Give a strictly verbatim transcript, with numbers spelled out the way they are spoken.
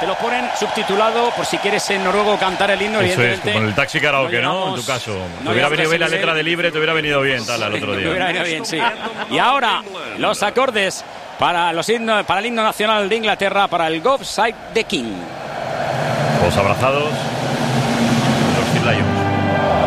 te lo ponen subtitulado por si quieres en noruego cantar el himno. Eso es, como el taxi karaoke, ¿no? ¿no? En tu caso. No te hubiera venido bien la letra de Libre, te hubiera venido bien, tal, al otro día. Te hubiera venido bien, sí. Y ahora, los acordes para, los himno, para el himno nacional de Inglaterra, para el God Save the King. Todos abrazados. Los Lions.